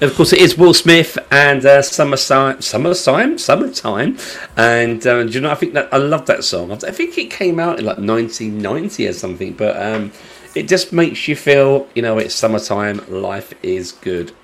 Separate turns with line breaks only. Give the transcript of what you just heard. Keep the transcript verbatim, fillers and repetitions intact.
of course, it is Will Smith and uh, Summertime, Summertime, Summertime, and uh, do you know? I think that I love that song. I think it came out in like nineteen ninety or something, but um, it just makes you feel, you know, it's summertime. Life is good.